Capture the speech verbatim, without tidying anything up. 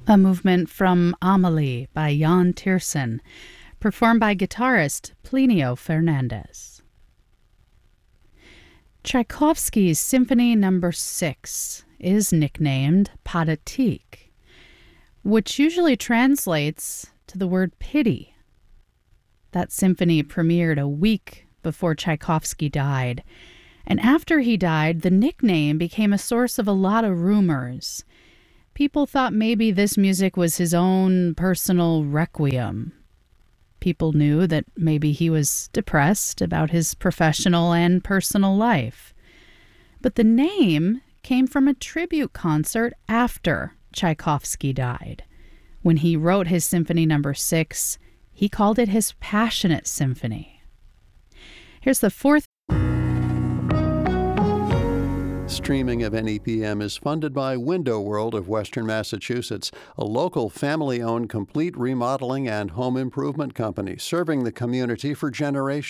a movement from Amelie by Jan Tiersen, performed by guitarist Plinio Fernandez. Tchaikovsky's Symphony Number six is nicknamed Pathétique, which usually translates to the word pity. That symphony premiered a week before Tchaikovsky died, and after he died, the nickname became a source of a lot of rumors. People thought maybe this music was his own personal requiem. People knew that maybe he was depressed about his professional and personal life. But the name came from a tribute concert after Tchaikovsky died. When he wrote his Symphony Number six, he called it his Passionate Symphony. Here's the fourth. Streaming of N E P M is funded by Window World of Western Massachusetts, a local family-owned complete remodeling and home improvement company serving the community for generations.